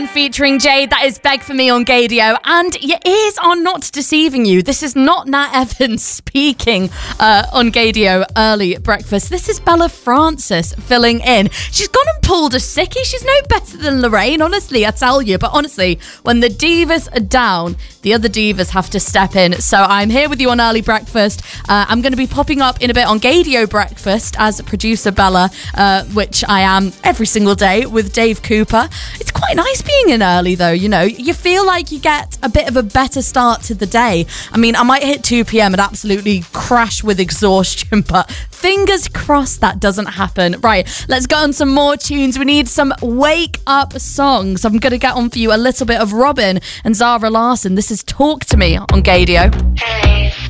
Featuring Jade, that is Beg For Me on Gaydio, and your ears are not deceiving you. This is not Nat Evans speaking on Gaydio early breakfast. This is Bella Francis filling in. She's gone and pulled a sickie. She's no better than Lorraine, honestly, I tell you. But honestly, when the divas are down, the other divas have to step in. So I'm here with you on early breakfast. I'm going to be popping up in a bit on Gaydio breakfast as producer Bella, which I am every single day with Dave Cooper. It's quite nice being in early though, you know. You feel like you get a bit of a better start to the day. I mean, I might hit 2 p.m. and absolutely crash with exhaustion, but fingers crossed that doesn't happen. Right, let's go on some more tunes. We need some wake up songs. I'm going to get on for you a little bit of Robin and Zara Larsson. This is Talk to Me on Gaydio. Hey.